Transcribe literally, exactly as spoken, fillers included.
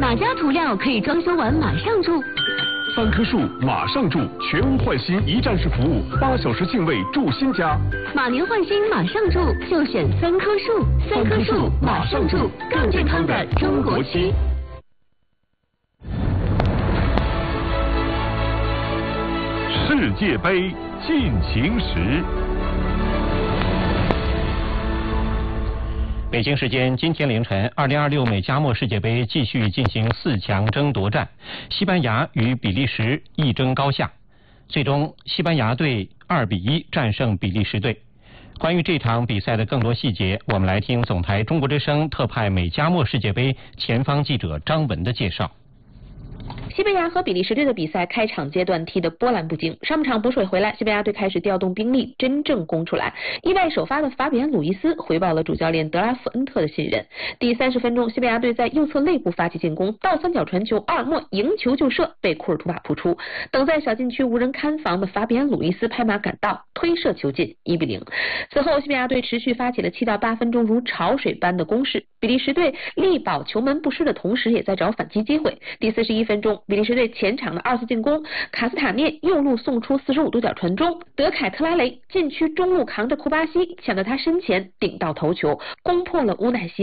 哪家涂料可以装修完马上住？ 三棵树马上住，全屋换新一站式服务，八小时净位住新家。 马年换新马上住，就选三棵树。三棵树马上住，更健康的中国漆。 世界杯进行时。 北京时间今天凌晨，二零二六美加墨世界杯继续进行四强争夺战，西班牙与比利时一争高下，最终西班牙队二比一战胜比利时队。关于这场比赛的更多细节，我们来听总台中国之声特派美加墨世界杯前方记者张文的介绍。 西班牙和比利时队的比赛开场阶段踢得波澜不惊，上半场补水回来，西班牙队开始调动兵力，真正攻出来。意外首发的法比安·鲁伊斯回报了主教练德拉夫恩特的信任。第三十分钟，西班牙队在右侧肋部发起进攻，倒三角传球，阿尔莫迎球就射，被库尔图瓦扑出。等在小禁区无人看防的法比安·鲁伊斯拍马赶到，推射球进，一比零。此后，西班牙队持续发起了七到八分钟如潮水般的攻势，比利时队力保球门不失的同时，也在找反击机会。第四十一分钟，比利时队前场的二次进攻，卡斯塔涅右路送出四十五度角传中，德凯特拉雷禁区中路扛着库巴西抢到他身前顶到头球，攻破了乌奈西